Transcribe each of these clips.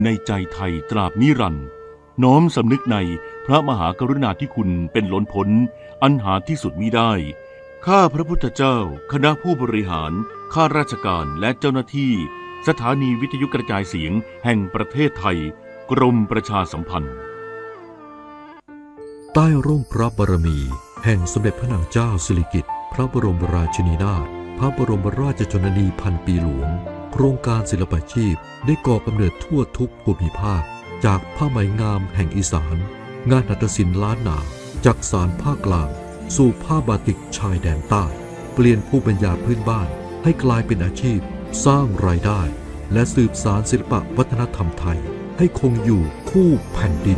ในใจไทยตราบนิรันดร์น้อมสำนึกในพระมหากรุณาธิคุณเป็นล้นพ้นอันหาที่สุดมิได้ข้าพระพุทธเจ้าคณะผู้บริหารข้าราชการและเจ้าหน้าที่สถานีวิทยุกระจายเสียงแห่งประเทศไทยกรมประชาสัมพันธ์ใต้ร่มพระบารมีแห่งสมเด็จพระนางเจ้าสิริกิติ์พระบรมราชินีนาถพระบรมราชชนนีพันปีหลวงโครงการศิลปาชีพได้ก่อกำเนิดทั่วทุกภูมิภาคจากผ้าไหมงามแห่งอีสานงานหัตถศิลป์ล้านนาจากสานภาคกลางสู่ผ้าบาติกชายแดนใต้เปลี่ยนภูมิปัญญาพื้นบ้านให้กลายเป็นอาชีพสร้างรายได้และสืบสานศิลปวัฒนธรรมไทยให้คงอยู่คู่แผ่นดิน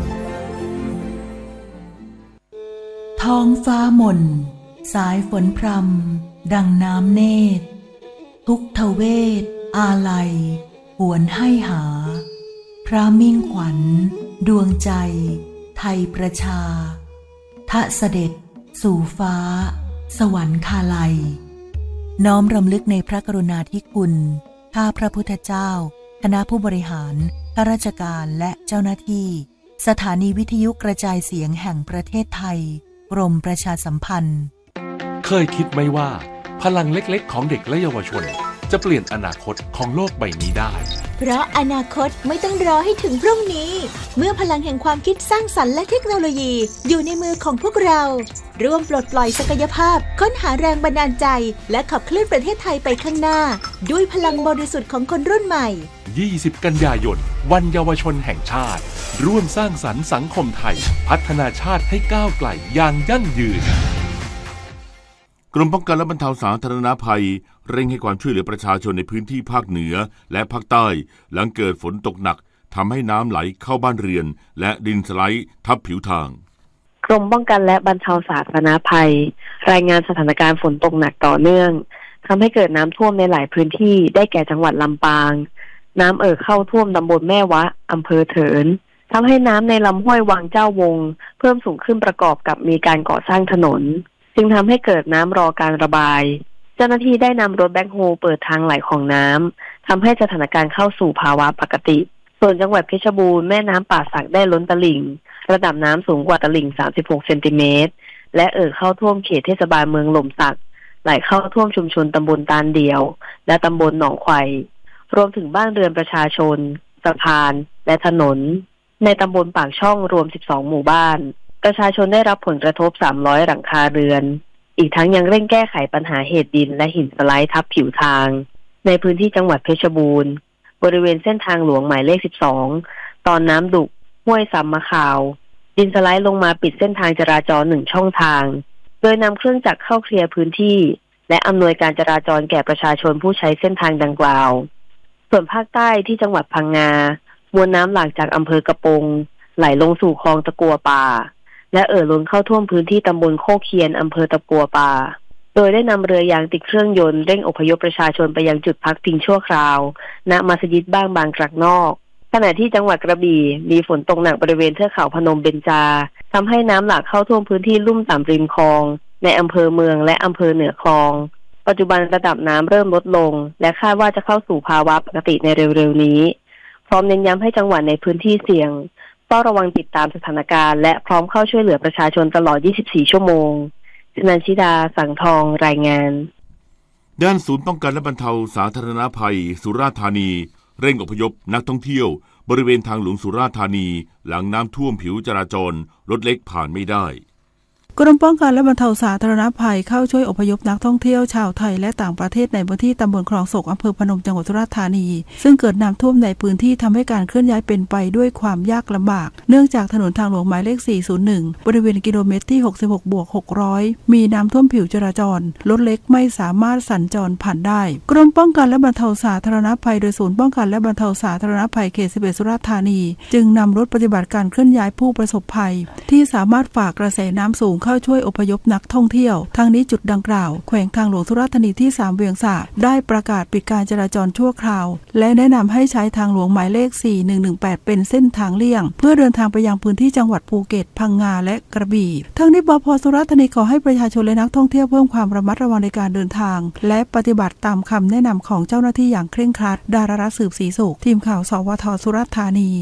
ท้องฟ้าหม่นสายฝนพรำดังน้ำเนตรทุกทเวทอาลัยหวนให้หาพระมิ่งขวัญดวงใจไทยประชาทะเสด็จสู่ฟ้าสวรรคาลัยน้อมรำลึกในพระกรุณาธิคุณข้าพระพุทธเจ้าคณะผู้บริหารข้าราชการและเจ้าหน้าที่สถานีวิทยุกระจายเสียงแห่งประเทศไทยกรมประชาสัมพันธ์เคยคิดไหมว่าพลังเล็กๆของเด็กและเยาวชนจะเปลี่ยนอนาคตของโลกใบนี้ได้เพราะอนาคตไม่ต้องรอให้ถึงพรุ่งนี้เมื่อพลังแห่งความคิดสร้างสรรค์และเทคโนโลยีอยู่ในมือของพวกเราร่วมปลดปล่อยศักยภาพค้นหาแรงบันดาลใจและขับเคลื่อนประเทศไทยไปข้างหน้าด้วยพลังบริสุทธิ์ของคนรุ่นใหม่ 20 กันยายนวันเยาวชนแห่งชาติร่วมสร้างสรรค์สังคมไทยพัฒนาชาติให้ก้าวไกลอย่างยั่งยืนกรมป้องกันและบรรเทาสาธารณภัยเร่งให้ความช่วยเหลือประชาชนในพื้นที่ภาคเหนือและภาคใต้หลังเกิดฝนตกหนักทำให้น้ำไหลเข้าบ้านเรือนและดินสไลด์ทับผิวทางกรมป้องกันและบรรเทาสาธารณภัยรายงานสถานการณ์ฝนตกหนักต่อเนื่องทำให้เกิดน้ำท่วมในหลายพื้นที่ได้แก่จังหวัดลำปางน้ำเข้าท่วมตำบลแม่วะอำเภอเถินทำให้น้ำในลำห้วยวังเจ้าวงเพิ่มสูงขึ้นประกอบกับมีการก่อสร้างถนนจึงทำให้เกิดน้ำรอการระบายเจ้าหน้าที่ได้นำรถแบ็คโฮเปิดทางไหลของน้ำทำให้สถานการณ์เข้าสู่ภาวะปกติส่วนจังหวัดเพชรบูรณ์แม่น้ำป่าสักได้ล้นตลิ่งระดับน้ำสูงกว่าตลิ่ง36 เซนติเมตรและเข้าท่วมเขตเทศบาลเมืองหล่มสักไหลเข้าท่วมชุมชนตำบลตาลเดียวและตำบลหนองไขว่รวมถึงบ้านเรือนประชาชนสะพานและถนนในตำบลปากช่องรวม12หมู่บ้านประชาชนได้รับผลกระทบ300หลังคาเรือนอีกทั้งยังเร่งแก้ไขปัญหาเหตุดินและหินสไลด์ทับผิวทางในพื้นที่จังหวัดเพชรบูรณ์บริเวณเส้นทางหลวงหมายเลข12ตอนน้ำดุกห้วยสามมะขาวดินสไลด์ลงมาปิดเส้นทางจราจร1ช่องทางโดยนำเครื่องจักรเข้าเคลียร์พื้นที่และอำนวยการจราจรแก่ประชาชนผู้ใช้เส้นทางดังกล่าวส่วนภาคใต้ที่จังหวัดพังงามวลน้ำหลากจากอำเภอกระปงไหลลงสู่คลองตะกัวป่าและล้นเข้าท่วมพื้นที่ตำบลโคกเคียนอำเภอตะกัวป่าโดยได้นำเรือยางติดเครื่องยนต์เร่งอพยพประชาชนไปยังจุดพักพิงชั่วคราวณมัสยิดบ้างบางกรักนอกขณะที่จังหวัดกระบี่มีฝนตกหนักบริเวณเทือกเขาพนมเบญจาทำให้น้ำหลากเข้าท่วมพื้นที่ลุ่มต่ำริมคลองในอำเภอเมืองและอำเภอเหนือคลองปัจจุบันระดับน้ำเริ่มลดลงและคาดว่าจะเข้าสู่ภาวะปกติในเร็วๆนี้พร้อมเน้นย้ำให้จังหวัดในพื้นที่เสี่ยงเฝ้าระวังติดตามสถานการณ์และพร้อมเข้าช่วยเหลือประชาชนตลอด24ชั่วโมงชนันชิดาสังทองรายงานด้านศูนย์ป้องกันและบรรเทาสาธารณภัยสุราษฎร์ธานีเร่งอพยพนักท่องเที่ยวบริเวณทางหลวงสุราษฎร์ธานีหลังน้ำท่วมผิวจราจรรถเล็กผ่านไม่ได้กรมป้องกันและบรรเทาสาธารณภัยเข้าช่วยอพยพนักท่องเที่ยวชาวไทยและต่างประเทศในพื้นที่ตำบลคลองโศกอำเภอพนมจังหวัดสุราษฎร์ธานีซึ่งเกิดน้ำท่วมในพื้นที่ทำให้การเคลื่อนย้ายเป็นไปด้วยความยากลำบากเนื่องจากถนนทางหลวงหมายเลข401บริเวณกิโลเมตรที่66+600มีน้ำท่วมผิวจราจรรถเล็กไม่สามารถสัญจรผ่านได้กรมป้องกันและบรรเทาสาธารณภัยโดยศูนย์ป้องกันและบรรเทาสาธารณภัยเขต11สุราษฎร์ธานีจึงนำรถปฏิบัติการเคลื่อนย้ายผู้ประสบภัยที่สามารถฝ่ากระแสน้ำสูงเข้าช่วยอพยพนักท่องเที่ยวทางนี้จุดดังกล่าวแขวงทางหลวงสุราษฎร์ธานีที่3เวียงสาได้ประกาศปิดการจราจรชั่วคราวและแนะนำให้ใช้ทางหลวงหมายเลข4118เป็นเส้นทางเลี่ยงเพื่อเดินทางไปยังพื้นที่จังหวัดภูเก็ตพังงาและกระบี่ทั้งนี้บพ.สุราษฎร์ธานีขอให้ประชาชนและนักท่องเที่ยวเพิ่มความระมัดระวังในการเดินทางและปฏิบัติตามคำแนะนำของเจ้าหน้าที่อย่างเคร่งครัดดารารัตน์สืบศรีสุขทีมข่าวสวท.สุราษฎร์ธานี